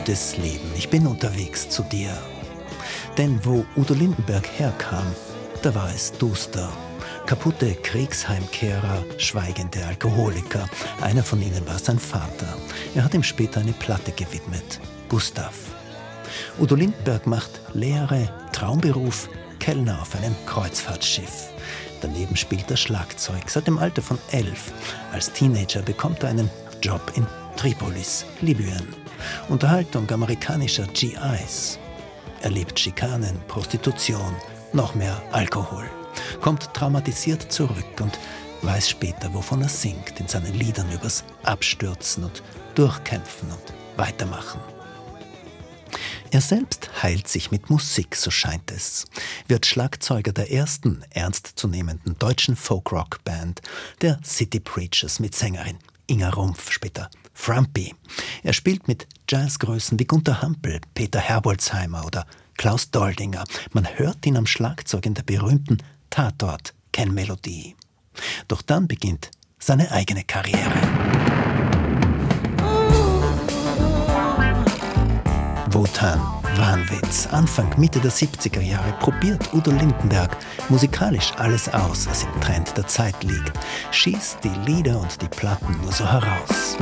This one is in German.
gutes Leben, ich bin unterwegs zu dir. Denn wo Udo Lindenberg herkam, da war es duster. Kaputte Kriegsheimkehrer, schweigende Alkoholiker. Einer von ihnen war sein Vater. Er hat ihm später eine Platte gewidmet. Gustav. Udo Lindenberg macht Lehre, Traumberuf, Kellner auf einem Kreuzfahrtschiff. Daneben spielt er Schlagzeug, seit dem Alter von 11. Als Teenager bekommt er einen Job in Tripolis, Libyen. Unterhaltung amerikanischer GIs. Erlebt Schikanen, Prostitution, noch mehr Alkohol. Kommt traumatisiert zurück und weiß später, wovon er singt in seinen Liedern übers Abstürzen und Durchkämpfen und Weitermachen. Er selbst heilt sich mit Musik, so scheint es. Wird Schlagzeuger der ersten ernstzunehmenden deutschen Folk-Rock-Band, der City Preachers mit Sängerin Inga Rumpf, später Frumpy. Er spielt mit Jazzgrößen wie Gunther Hampel, Peter Herbolzheimer oder Klaus Doldinger. Man hört ihn am Schlagzeug in der berühmten Tatort-Kennmelodie. Doch dann beginnt seine eigene Karriere. Wotan, Wahnwitz. Anfang, Mitte der 70er Jahre probiert Udo Lindenberg musikalisch alles aus, was im Trend der Zeit liegt. Schießt die Lieder und die Platten nur so heraus.